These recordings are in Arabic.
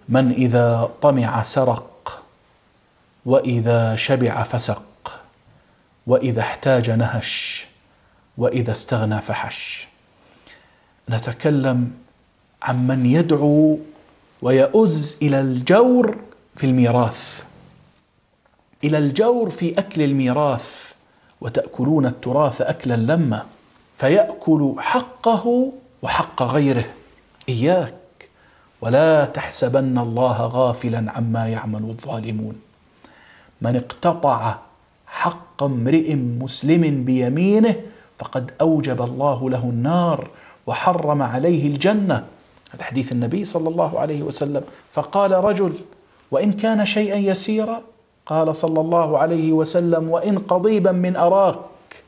من إذا طمع سرق، وإذا شبع فسق، وإذا احتاج نهش، وإذا استغنى فحش. نتكلم عن من يدعو ويؤز إلى الجور في الميراث، إلى الجور في أكل الميراث. وتأكلون التراث أكلا لما، فيأكل حقه وحق غيره. إياك ولا تحسبن الله غافلا عما يعمل الظالمون. من اقتطع حق امرئ مسلم بيمينه فقد أوجب الله له النار وحرم عليه الجنة. هذا حديث النبي صلى الله عليه وسلم. فقال رجل: وإن كان شيئا يسيرا؟ قال صلى الله عليه وسلم: وإن قضيبا من أراك.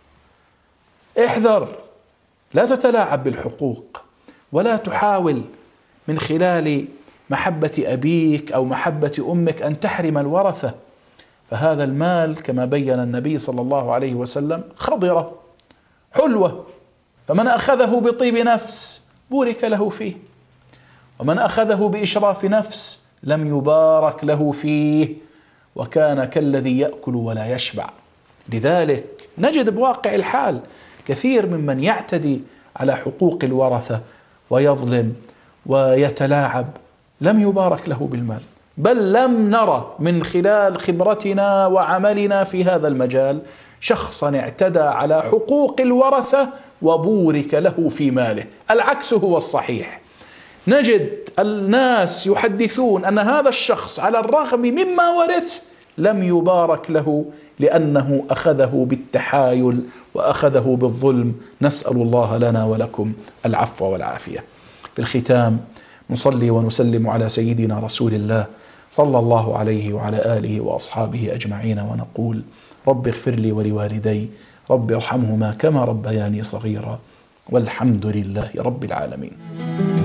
احذر، لا تتلاعب بالحقوق، ولا تحاول من خلال محبة أبيك أو محبة أمك أن تحرم الورثة. فهذا المال كما بين النبي صلى الله عليه وسلم خضرة حلوة، فمن أخذه بطيب نفس بورك له فيه، ومن أخذه بإشراف نفس لم يبارك له فيه، وكان كالذي يأكل ولا يشبع. لذلك نجد بواقع الحال كثير ممن يعتدي على حقوق الورثة ويظلم ويتلاعب لم يبارك له بالمال، بل لم نرى من خلال خبرتنا وعملنا في هذا المجال شخصا اعتدى على حقوق الورثة وبورك له في ماله. العكس هو الصحيح. نجد الناس يحدثون أن هذا الشخص على الرغم مما ورث لم يبارك له لأنه أخذه بالتحايل وأخذه بالظلم. نسأل الله لنا ولكم العفو والعافية. في الختام نصلي ونسلم على سيدنا رسول الله صلى الله عليه وعلى آله وأصحابه أجمعين، ونقول: رب اغفر لي ولوالدي، رب ارحمهما كما ربياني صغيرا، والحمد لله رب العالمين.